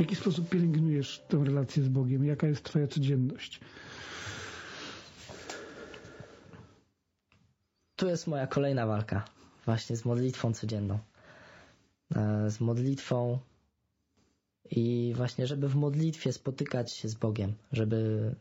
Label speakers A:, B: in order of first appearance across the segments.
A: jaki sposób pielęgnujesz tę relację z Bogiem? Jaka jest twoja codzienność?
B: Tu jest moja kolejna walka. Właśnie z modlitwą codzienną. Z modlitwą i właśnie, żeby w modlitwie spotykać się z Bogiem, żeby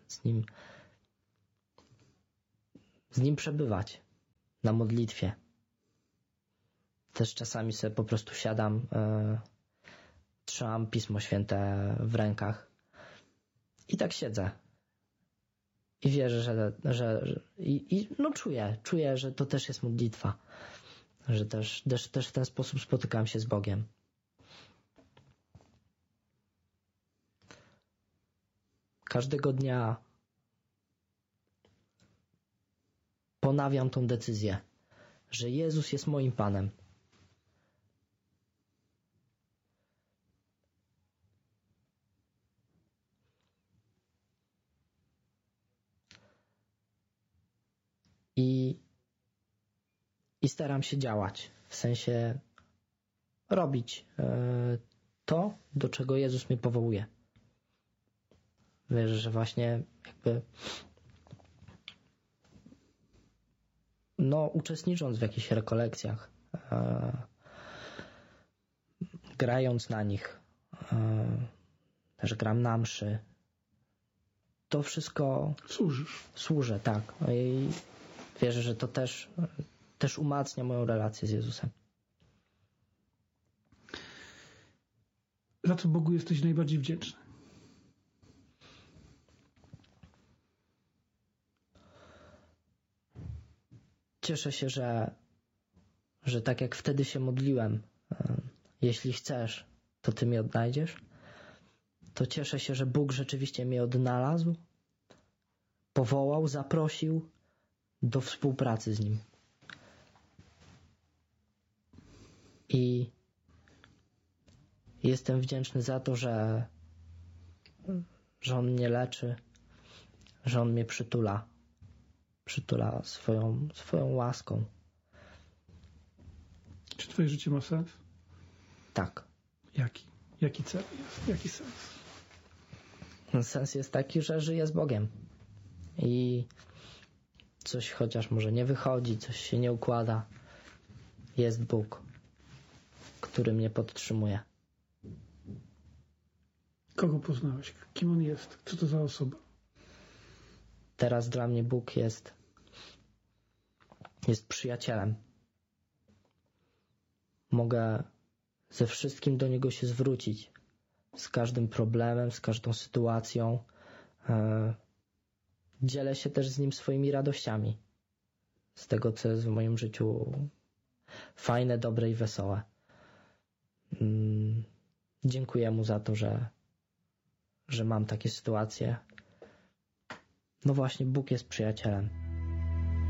B: z Nim przebywać na modlitwie. Też czasami sobie po prostu siadam, trzymam Pismo Święte w rękach i tak siedzę. I wierzę, no czuję, że to też jest modlitwa. Że też w ten sposób spotykam się z Bogiem. Każdego dnia ponawiam tą decyzję, że Jezus jest moim Panem. I staram się działać, w sensie robić to, do czego Jezus mnie powołuje. Wierzę, że właśnie jakby uczestnicząc w jakichś rekolekcjach, grając na nich, też gram na mszy, to wszystko służę, tak. I wierzę, że to też umacnia moją relację z Jezusem.
A: Za co Bogu jesteś najbardziej wdzięczny?
B: Cieszę się, że tak jak wtedy się modliłem, jeśli chcesz, to Ty mnie odnajdziesz. To cieszę się, że Bóg rzeczywiście mnie odnalazł, powołał, zaprosił do współpracy z Nim. I jestem wdzięczny za to, że On mnie leczy, że On mnie przytula swoją łaską.
A: Czy twoje życie ma sens?
B: Tak.
A: Jaki? Jaki cel jest? Jaki sens?
B: Sens jest taki, że żyję z Bogiem. I coś chociaż może nie wychodzi, coś się nie układa. Jest Bóg, który mnie podtrzymuje.
A: Kogo poznałeś? Kim On jest? Co to za osoba?
B: Teraz dla mnie Bóg jest przyjacielem. Mogę ze wszystkim do Niego się zwrócić. Z każdym problemem, z każdą sytuacją. Dzielę się też z Nim swoimi radościami. Z tego, co jest w moim życiu fajne, dobre i wesołe. Dziękuję Mu za to, że mam takie sytuacje. No właśnie, Bóg jest przyjacielem.